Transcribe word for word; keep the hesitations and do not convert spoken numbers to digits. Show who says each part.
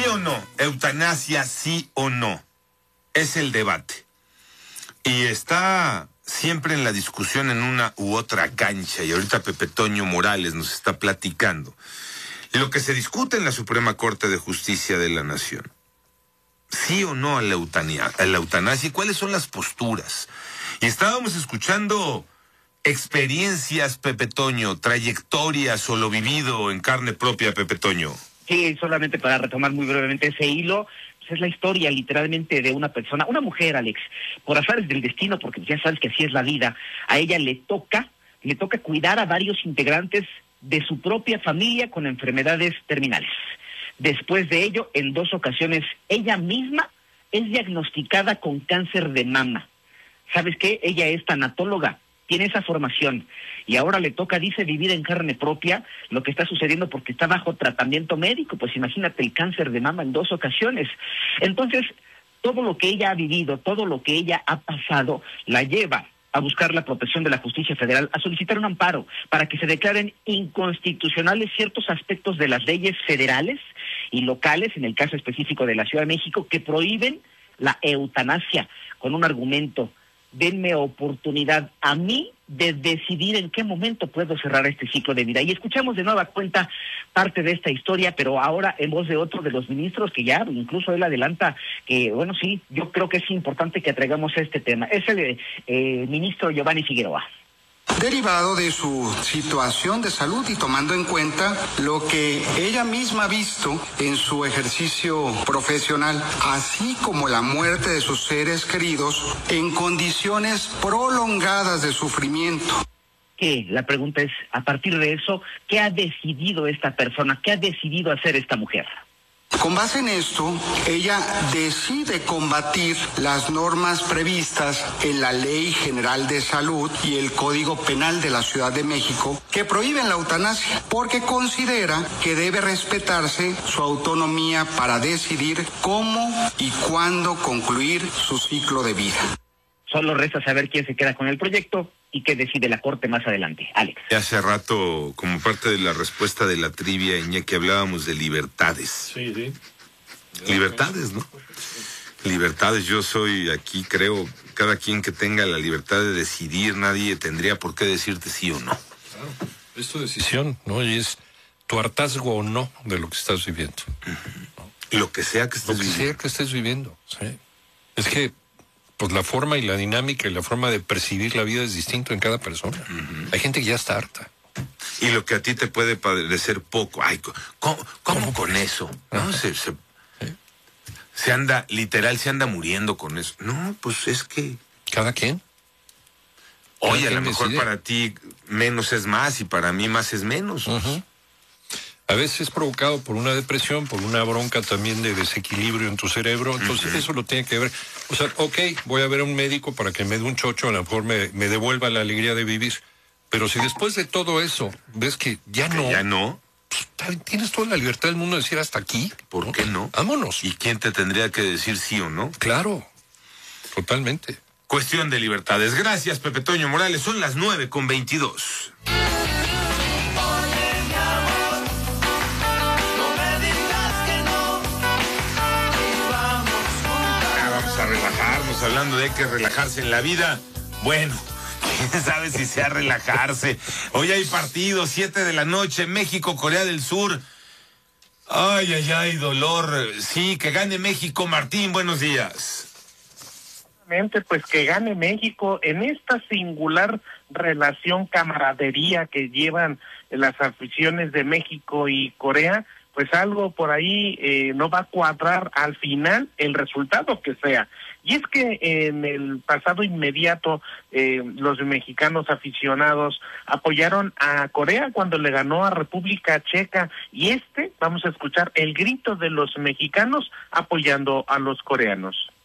Speaker 1: o no? Eutanasia, sí o no. Es el debate. Y está siempre en la discusión en una u otra cancha. Y ahorita Pepe Toño Morales nos está platicando lo que se discute en la Suprema Corte de Justicia de la Nación. ¿Sí o no a la eutanasia? A la eutanasia? ¿Y cuáles son las posturas? Y estábamos escuchando experiencias, Pepe Toño, trayectorias o lo vivido en carne propia, Pepe Toño.
Speaker 2: Sí, solamente para retomar muy brevemente ese hilo, pues es la historia literalmente de una persona, una mujer, Alex, por azares del destino, porque ya sabes que así es la vida, a ella le toca, le toca cuidar a varios integrantes de su propia familia con enfermedades terminales. Después de ello, en dos ocasiones, ella misma es diagnosticada con cáncer de mama. ¿Sabes qué? Ella es tanatóloga, tiene esa formación, y ahora le toca, dice, vivir en carne propia lo que está sucediendo porque está bajo tratamiento médico. Pues imagínate el cáncer de mama en dos ocasiones. Entonces, todo lo que ella ha vivido, todo lo que ella ha pasado, la lleva a buscar la protección de la justicia federal, a solicitar un amparo para que se declaren inconstitucionales ciertos aspectos de las leyes federales y locales, en el caso específico de la Ciudad de México, que prohíben la eutanasia, con un argumento: denme oportunidad a mí de decidir en qué momento puedo cerrar este ciclo de vida. Y escuchamos de nueva cuenta parte de esta historia, pero ahora en voz de otro de los ministros, que ya incluso él adelanta que, bueno, sí, yo creo que es importante que traigamos este tema. Es el eh, ministro Giovanni Figueroa.
Speaker 3: Derivado de su situación de salud y tomando en cuenta lo que ella misma ha visto en su ejercicio profesional, así como la muerte de sus seres queridos en condiciones prolongadas de sufrimiento.
Speaker 2: ¿Qué? La pregunta es, a partir de eso, ¿qué ha decidido esta persona? ¿Qué ha decidido hacer esta mujer?
Speaker 3: Con base en esto, ella decide combatir las normas previstas en la Ley General de Salud y el Código Penal de la Ciudad de México que prohíben la eutanasia, porque considera que debe respetarse su autonomía para decidir cómo y cuándo concluir su ciclo de vida.
Speaker 2: Solo resta saber quién se queda con el proyecto y qué decide la Corte más adelante. Alex.
Speaker 1: Hace rato, como parte de la respuesta de la trivia, Iñaki, hablábamos de libertades.
Speaker 4: Sí, sí.
Speaker 1: Libertades, ¿no? Libertades, yo soy aquí, creo, cada quien que tenga la libertad de decidir, nadie tendría por qué decirte sí o no.
Speaker 4: Claro, es tu decisión, ¿no? Y es tu hartazgo o no de lo que estás viviendo.
Speaker 1: Uh-huh. Lo que sea que estés
Speaker 4: viviendo. Lo que
Speaker 1: viviendo.
Speaker 4: sea que estés viviendo, sí. Es que pues la forma y la dinámica y la forma de percibir la vida es distinto en cada persona. Uh-huh. Hay gente que ya está harta.
Speaker 1: Y lo que a ti te puede parecer poco, ay, ¿cómo, cómo, cómo con eso? ¿No? Se, se, ¿Eh? se anda, literal, se anda muriendo con eso. No, pues es que...
Speaker 4: ¿Cada quien?
Speaker 1: Oye, a lo mejor decide. Para ti menos es más y para mí más es menos.
Speaker 4: Uh-huh. A veces es provocado por una depresión, por una bronca también de desequilibrio en tu cerebro, entonces uh-huh. eso lo tiene que ver. O sea, ok, voy a ver a un médico para que me dé un chocho, a lo mejor me, me devuelva la alegría de vivir, pero si después de todo eso ves que ya no...
Speaker 1: ¿Que ya no?
Speaker 4: Pues, tienes toda la libertad del mundo de decir hasta aquí.
Speaker 1: ¿Por ¿no? qué no?
Speaker 4: Vámonos.
Speaker 1: ¿Y quién te tendría que decir sí o no?
Speaker 4: Claro, totalmente.
Speaker 1: Cuestión de libertades. Gracias, Pepe Toño Morales. Son las nueve con veintidós. A relajarnos, hablando de que relajarse en la vida. Bueno, quién sabe si sea relajarse. Hoy hay partido, siete de la noche, México, Corea del Sur. Ay, ay, ay, dolor. Sí, que gane México. Martín, buenos días.
Speaker 5: Pues que gane México en esta singular relación, camaradería que llevan las aficiones de México y Corea. Pues algo por ahí eh, no va a cuadrar al final, el resultado que sea. Y es que en el pasado inmediato eh, los mexicanos aficionados apoyaron a Corea cuando le ganó a República Checa, y este, vamos a escuchar el grito de los mexicanos apoyando a los coreanos.